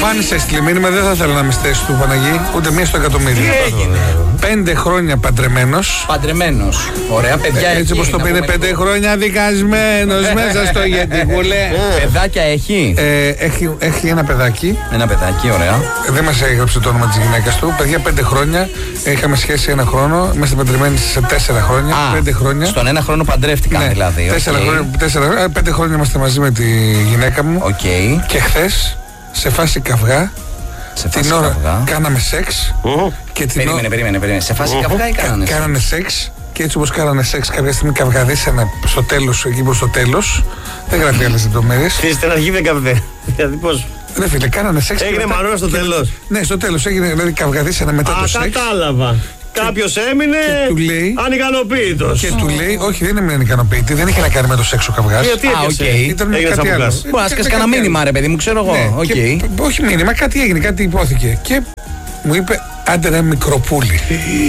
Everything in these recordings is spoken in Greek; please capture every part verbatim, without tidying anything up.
Φάνης έστειλε μήνυμα, δεν θα ήθελα να με στέσει του Παναγί, ούτε μία στο εκατομμύριο. Πέντε χρόνια παντρεμένος. Παντρεμένος. Ωραία, παιδιά. Έτσι όπως το πήρε, πέντε χρόνια δικασμένος μέσα στο γετικούλε. Παιδάκια έχει. Ε, έχει. Έχει ένα παιδάκι. Ένα παιδάκι, ωραία. Δεν μας έγραψε το όνομα της γυναίκας του. Παιδιά, πέντε χρόνια. Είχαμε σχέση ένα χρόνο. Είμαστε παντρεμένοι σε τέσσερα χρόνια. Α, πέντε χρόνια. Στον ένα χρόνο παντρεύτηκαν, ναι, δηλαδή. Τέσσερα, okay. χρόνια, τέσσερα, πέντε χρόνια είμαστε μαζί με τη γυναίκα μου. Okay. Και χθες, σε φάση καυγά, σε την ώρα καυγά. Κάναμε σεξ. Mm. Και την περίμενε, ώρα... περίμενε, περίμενε. Σε φάση mm. καυγά ή κάνανε Κα, Κάνανε σεξ. Και έτσι όπως κάνανε σεξ, κάποια στιγμή καυγαδίσανε στο τέλος, εκεί προς το τέλος. Δεν γράφει άλλες λεπτομέρειες. Στην αρχή δεν καυγαδέ. Δηλαδή πώς. Ναι, φίλε, κάνανε σεξ. Έγινε μαρόνα στο τέλος. Ναι, στο τέλος έγινε, δηλαδή καυγαδίσανε μετά Α, το σεξ. Κατάλαβα. Κάποιος έμεινε ανικανοποίητος. Και του λέει, όχι, δεν έμεινε ανικανοποίητη, δεν είχε να κάνει με το σεξο καυγάς. Γιατί ήταν κάτι άλλο. Μπορεί να σκάσει κανένα μήνυμα, ρε παιδί μου, ξέρω εγώ. Όχι μήνυμα, κάτι έγινε, κάτι υπόθηκε. Και μου είπε, άντε ρε μικροπούλι.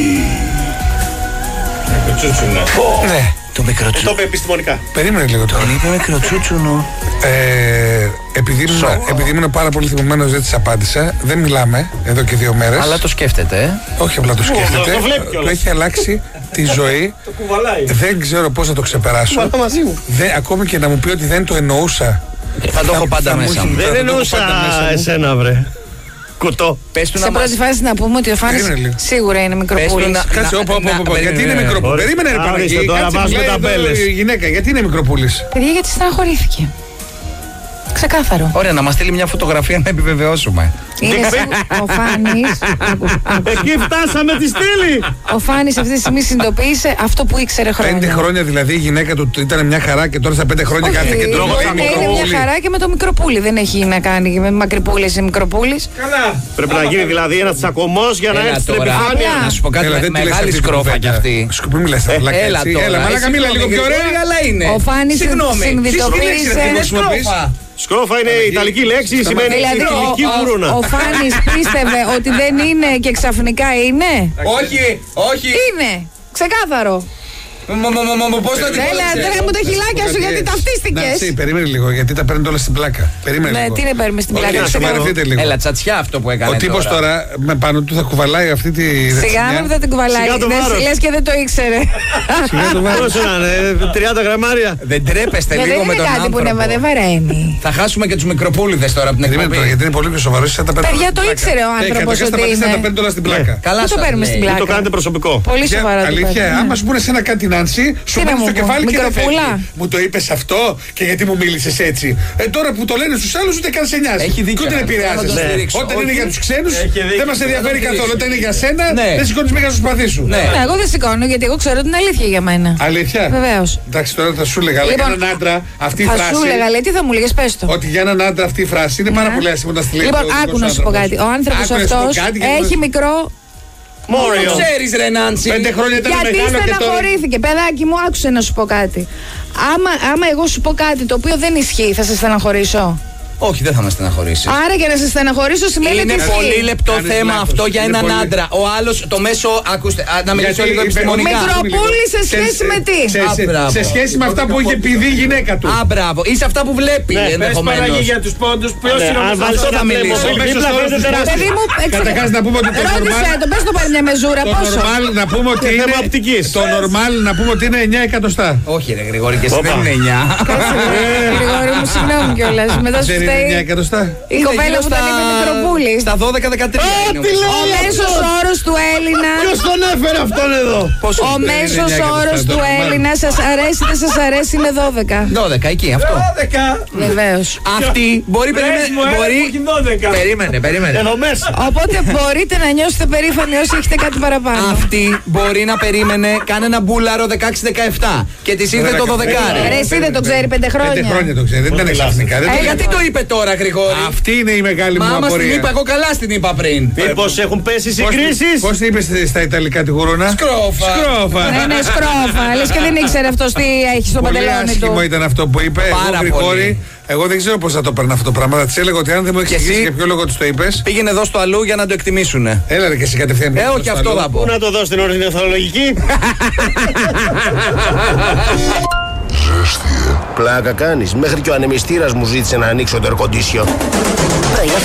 Μικροτσούτσουνο. Ναι. Το μικροτσούτσουνο. Το είπε επιστημονικά. Περίμενε λίγο τώρα. Τον είπε μικροτσούτσουνο. Επειδή ήμουν πάρα πολύ θυμωμένος, δεν της απάντησα. Δεν μιλάμε εδώ και δύο μέρες. Αλλά το σκέφτεται. Όχι απλά το σκέφτεται. Το έχει αλλάξει τη ζωή. Το κουβαλάει. Δεν ξέρω πώς θα το ξεπεράσω. Ακόμη και να μου πει ότι δεν το εννοούσα. Θα το έχω πάντα μέσα μου. Δεν εννοούσα εσένα, βρε. Κουτό. Σε πρώτη φάση να πούμε ότι ο Φάνης σίγουρα είναι μικροπούλης. Κάτσε, όπα, όπα, γιατί είναι μικροπούλης. Περίμενε, ρε Παναγί. Κάτσε, γυναίκα, γιατί είναι μικροπούλης. Παιδιά, γιατί στεναχωρήθηκε. Ξεκάθαρο. Ωραία, να μας στείλει μια φωτογραφία να επιβεβαιώσουμε. Είναι ο Φάνης. Εκεί φτάσαμε τη στήλη. Ο Φάνης αυτή τη στιγμή συνειδητοποίησε αυτό που ήξερε χρόνια. Πέντε χρόνια δηλαδή η γυναίκα του ήταν μια χαρά και τώρα στα πέντε χρόνια κάθε και τρώγω τα μικροπούλη. Είναι μια χαρά και με το μικροπούλι. Δεν έχει να κάνει με μακρυπούλες ή μικροπούλης. Καλά. Πρέπει να γίνει δηλαδή ένα τσακωμός για να έρθει στην επιφάνεια. Να σου πω κάτι, μεγάλη σκρόφα κι αυτή. Σκουπί μιλάς τα πλάκα έτσι. Έλα, μαλάκα μίλα λίγο πιο ωραία. Ο Φάνης συνειδητοποίησε. Σκρόφα είναι η ιταλική λέξη, σημαίνει ηλική γουρούνα. Ο Φάνης πίστευε ότι δεν είναι και ξαφνικά είναι. Όχι, όχι. Είναι, ξεκάθαρο. Πώς το αντιπολίτευσε. Έλα, τρέχε μου τα χιλάκια σου γιατί ταυτίστηκες. Ναι, περίμενε λίγο, γιατί τα παίρνετε όλα στην πλάκα. Περίμενε λίγο. Ναι, τι είναι παίρνουμε στην πλάκα. Έλα, τσατσιά αυτό που έκανε. Ο τύπος τώρα με πάνω του θα κουβαλάει αυτή τη δεξιά. Σιγά μου δεν την κουβαλάει. Λες και δεν το ήξερε. Σιγά το βάρος. Πόσο να είναι, τριάντα γραμμάρια. Δεν τρέπεστε λίγο με τον άνθρωπο. Δεν είναι κάτι που δεν βαραίνει. Θα χάσουμε και τους μικροπούλιδες τώρα από την εκπομπή. Γιατί είναι πολύ πιο σοβαρός. Παιδιά, το ήξερε ο άνθρωπος ότι είναι. Τα παίρνετε όλα στην πλάκα. Καλά το παίρνουμε στην πλάκα. Το κάνετε προσωπικό. Πολύ σοβαρά. Αλήθεια, άμα σου πούνε σε ένα κάτι Νάνση, σου πούνε στο κεφάλι και δεν φεύγει. Μου το είπες αυτό και γιατί μου μίλησες έτσι. Ε, τώρα που το λένε στους άλλους ούτε καν σε νοιάζει. Έχει δίκιο. Και ούτε επηρεάζεσαι. Όταν είναι για τους ξένους δεν μας ενδιαφέρει καθόλου. Όταν είναι για σένα δεν σηκώνεις μέγα στο σπαθί σου. Ναι, εγώ δεν σηκώνω γιατί εγώ ξέρω την αλήθεια για μένα. Αλήθεια. Βεβαίως. Εντάξει, τώρα θα σου έλεγα, αλλά για έναν άντρα αυτή η φράση. Θα σου έλεγα, λέει, τι θα μου λέγες, πες το. Ότι για έναν άντρα αυτή η φράση είναι πάρα πολύ άσχημο να στείλει. Λοιπόν, άκου να σου πω κάτι. Ο άνθρωπος αυτός έχει μικρό. Μόριο. Το ξέρεις ρε Νάνση. Πέντε χρόνια ήταν γιατί μεγάλο και τώρα. στεναχωρήθηκε, παιδάκι μου, άκουσε να σου πω κάτι. Άμα, άμα εγώ σου πω κάτι το οποίο δεν ισχύει, θα σε στεναχωρήσω. Όχι, δεν θα με στεναχωρήσει. Άρα για να σε στεναχωρήσω σημαίνει είναι ότι είναι πολύ λεπτό Κάνεις θέμα λάθος. αυτό για Είναι έναν πολύ... άντρα. Ο άλλος, το μέσο. Ακούστε, α, να μιλήσω λίγο επιστημονικά. Μικροπούλη σε σχέση με τι. Σε, σε, σε σχέση με αυτά που είχε πει η γυναίκα του. Α, μπράβο. Ή σε αυτά που βλέπει ενδεχομένως. Πες για τους πόντους. Ποιος είναι ο Αυτό θα μιλήσω. Παιδί μου, καταρχάς να πούμε ότι το ρώτησε το, πες το πάρει μια μεζούρα, πόσο. Να πούμε ότι είναι το normal να πούμε ότι είναι εννιά εκατοστά. Όχι ρε Γρηγόρη, και εσύ δεν είναι εννιά. Γρηγόρη μου, συγγνώμη κιόλας. Μετά σου φταίει εννιά εκατοστά. η κοπέλα που τα είπε μικροπούλη. Στα δώδεκα δεκατρία. Ο μέσος όρος του Έλληνα. Ποιος τον έφερε αυτόν εδώ. Ο μέσος όρος του Έλληνα, σας αρέσει δεν σας αρέσει, είναι δώδεκα. δώδεκα, εκεί αυτό. δώδεκα. Βεβαίως. Αυτή μπορεί δώδεκα. Περίμενε, περίμενε. Εδώ μέσα. Οπότε μπορείτε να νιώσετε περήφανοι όσοι έχετε κάτι παραπάνω. Αυτή μπορεί να περίμενε κανένα μπούλαρο δεκαέξι δεκαεπτά και της ήρθε το δωδεκάρι. Ρε εσύ δεν το ξέρει πέντε χρόνια. Πέντε χρόνια το ξέρει, δεν ήταν ξαφνικά. Γιατί το είπε τώρα Γρηγόρη. Αυτή είναι η μεγάλη μου απορία. Μα την είπα, εγώ καλά την είπα πριν. Μήπως έχουν πέσει συγκρίσεις. Πώς την είπες στα ιταλικά τη γουρούνα? Σκρόφα. Σκρόφα. Ναι, ναι, σκρόφα. Λες και δεν ήξερε αυτός τι έχει στο παντελόνι του. Πολύ άσχημο ήταν αυτό που είπε. Πάρα εγώ, Γρηγόρη, πολύ. εγώ δεν ξέρω πώς θα το παίρνω αυτό το πράγμα. Θα της έλεγα ότι αν δεν μου εξηγήσει για ποιο λόγο της το είπες. Πήγαινε εδώ στο αλλού για να το εκτιμήσουνε. Έλα ρε και εσύ κατευθείαν. Ε, όχι αυτό θα πω. Πού να το δω στην ορθολογική. Πλάκα κάνεις. Μέχρι και ο ανεμιστήρας μου ζήτησε να ανοίξω το air condition.